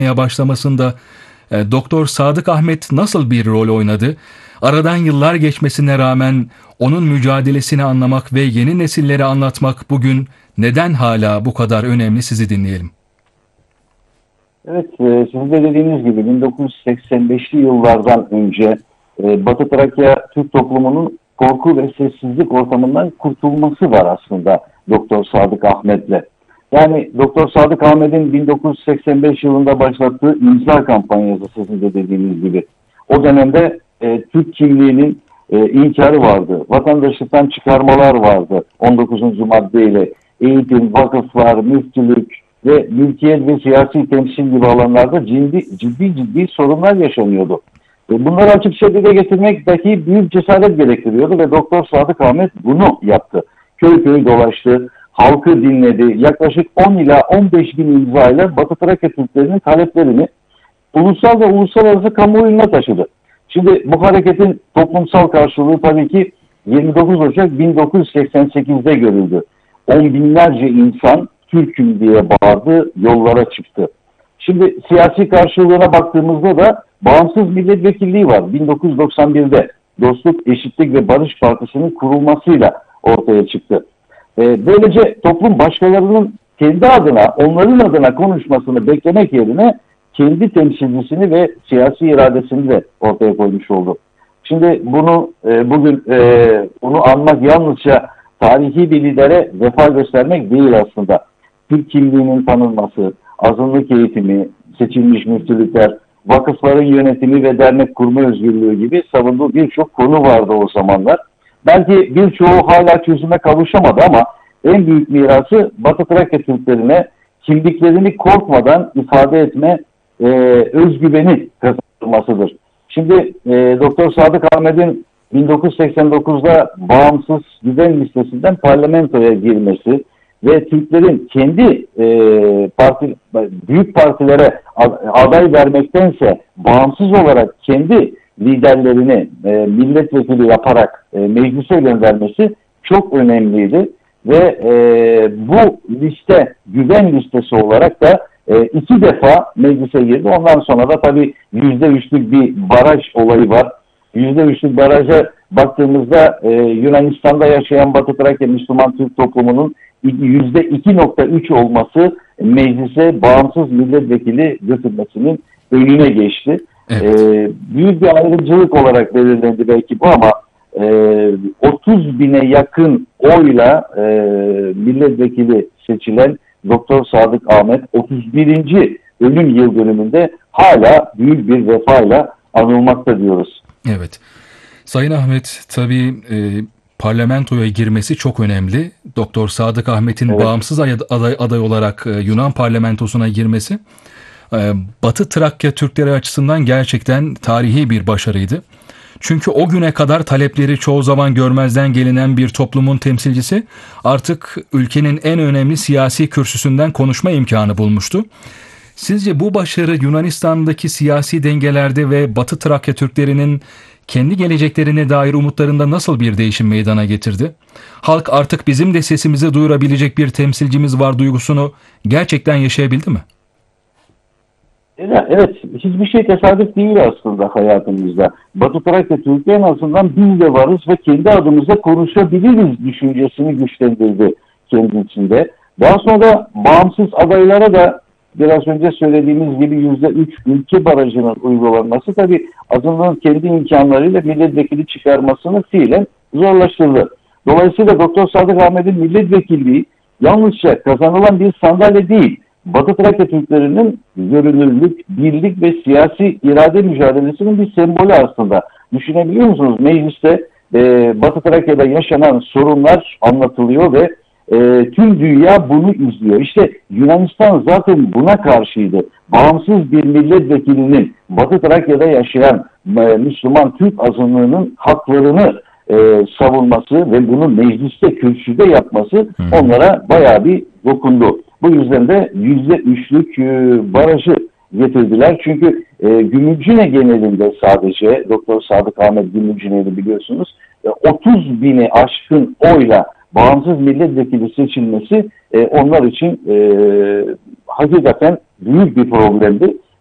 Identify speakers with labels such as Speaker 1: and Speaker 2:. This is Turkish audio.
Speaker 1: başlamasında Doktor Sadık Ahmet nasıl bir rol oynadı? Aradan yıllar geçmesine rağmen onun mücadelesini anlamak ve yeni nesillere anlatmak bugün neden hala bu kadar önemli, sizi dinleyelim.
Speaker 2: Evet, sizin de dediğiniz gibi 1985'li yıllardan önce Batı Trakya Türk toplumunun korku ve sessizlik ortamından kurtulması var aslında Doktor Sadık Ahmet'le. Yani Doktor Sadık Ahmet'in 1985 yılında başlattığı imza kampanyası, sizin de dediğiniz gibi. O dönemde Türk kimliğinin inkarı vardı. Vatandaşlıktan çıkarmalar vardı 19. maddeyle. Eğitim, vakıflar, müftülük ve mülkiyet ve siyasi temsil gibi alanlarda ciddi sorunlar yaşanıyordu. Bunları açıkça dile getirmek dahi büyük cesaret gerektiriyordu ve Doktor Sadık Ahmet bunu yaptı. Köy köy dolaştı, halkı dinledi. Yaklaşık 10 ila 15 bin imzayla Batı Trakya Türklerinin taleplerini ulusal ve uluslararası kamuoyuna taşıdı. Şimdi bu hareketin toplumsal karşılığı tabii ki 29 Ocak 1988'de görüldü. On binlerce insan Türk'üm diye bağırdı, yollara çıktı. Şimdi siyasi karşılığına baktığımızda da bağımsız milletvekilliği var. 1991'de Dostluk, Eşitlik ve Barış Partisi'nin kurulmasıyla ortaya çıktı. Böylece toplum başkalarının kendi adına, onların adına konuşmasını beklemek yerine kendi temsilcisini ve siyasi iradesini de ortaya koymuş oldu. Şimdi bunu bugün bunu anmak yalnızca tarihi bir lidere vefa göstermek değil aslında. Türk kimliğinin tanınması, azınlık eğitimi, seçilmiş müftülükler, vakıfların yönetimi ve dernek kurma özgürlüğü gibi savunduğu birçok konu vardı o zamanlar. Belki birçoğu hala çözüme kavuşamadı ama en büyük mirası Batı Trakya Türklerine kimliklerini korkmadan ifade etme özgüveni kazanmasıdır. Şimdi Doktor Sadık Ahmet'in 1989'da bağımsız güven listesinden parlamentoya girmesi ve Türklerin kendi büyük partilere aday vermektense bağımsız olarak kendi liderlerini milletvekili yaparak meclise göndermesi çok önemliydi. Ve bu liste güven listesi olarak da 2 defa meclise girdi. Ondan sonra da tabii %3'lük bir baraj olayı var. %3'lük baraja baktığımızda Yunanistan'da yaşayan Batı Trakya Müslüman Türk toplumunun %2.3 olması meclise bağımsız milletvekili götürmesinin önüne geçti.
Speaker 1: Evet.
Speaker 2: Büyük bir ayrımcılık olarak belirlendi belki bu ama 30 bine yakın oyla milletvekili seçilen Doktor Sadık Ahmet 31. ölüm yıl dönümünde hala büyük bir vefayla anılmakta diyoruz.
Speaker 1: Evet. Sayın Ahmet, tabii parlamentoya girmesi çok önemli. Doktor Sadık Ahmet'in
Speaker 2: Evet.
Speaker 1: bağımsız aday olarak Yunan parlamentosuna girmesi Batı Trakya Türkleri açısından gerçekten tarihi bir başarıydı. Çünkü o güne kadar talepleri çoğu zaman görmezden gelinen bir toplumun temsilcisi artık ülkenin en önemli siyasi kürsüsünden konuşma imkanı bulmuştu. Sizce bu başarı Yunanistan'daki siyasi dengelerde ve Batı Trakya Türklerinin kendi geleceklerine dair umutlarında nasıl bir değişim meydana getirdi? Halk artık bizim de sesimizi duyurabilecek bir temsilcimiz var duygusunu gerçekten yaşayabildi mi?
Speaker 2: Evet, hiçbir şey tesadüf değil aslında hayatımızda. Batı Trakya Türkiye en azından biz de varız ve kendi adımıza konuşabiliriz düşüncesini güçlendirdi kendi içinde. Daha sonra bağımsız adaylara da biraz önce söylediğimiz gibi %3 ülke barajının uygulanması tabii azınlığın kendi imkanlarıyla milletvekili çıkarmasını fiilen zorlaştırdı. Dolayısıyla Doktor Sadık Ahmet'in milletvekilliği yalnızca kazanılan bir sandalye değil, Batı Trakya Türklerinin görünürlük, birlik ve siyasi irade mücadelesinin bir sembolü aslında. Düşünebiliyor musunuz? Mecliste Batı Trakya'da yaşanan sorunlar anlatılıyor ve tüm dünya bunu izliyor. İşte Yunanistan zaten buna karşıydı. Bağımsız bir milletvekilinin Batı Trakya'da yaşayan Müslüman Türk azınlığının haklarını savunması ve bunu mecliste, kürsüde yapması onlara bayağı bir dokundu. Bu yüzden de %3'lük barajı getirdiler. Çünkü Gümülcine genelinde sadece Doktor Sadık Ahmet Gümülcine'yi biliyorsunuz 30 bini aşkın oyla bağımsız milletvekili seçilmesi onlar için hakikaten büyük bir problemdi.